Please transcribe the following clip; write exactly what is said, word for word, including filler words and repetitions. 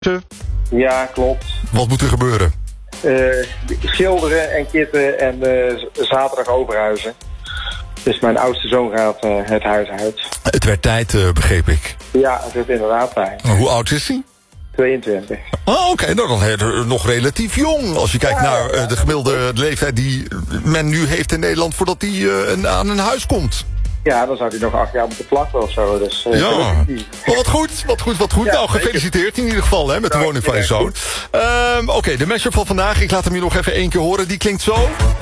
Ja, klopt. Wat moet er gebeuren? Uh, schilderen en kitten en uh, zaterdag overhuizen. Dus mijn oudste zoon gaat uh, het huis uit. Het werd tijd, uh, begreep ik. Ja, het werd inderdaad tijd. Hoe oud is hij? tweeëntwintig. Oh, oké, okay. Nou, dan uh, nog relatief jong. Als je kijkt ja, naar uh, de gemiddelde leeftijd die men nu heeft in Nederland voordat hij uh, aan een huis komt. Ja, dan zou hij nog acht jaar moeten plakken of zo. Dus, uh, ja, oh, wat goed, wat goed, wat goed. Ja, nou, gefeliciteerd in ieder geval hè, met de woning van je zoon. Um, Oké, okay, de mashup van vandaag, ik laat hem je nog even één keer horen. Die klinkt zo.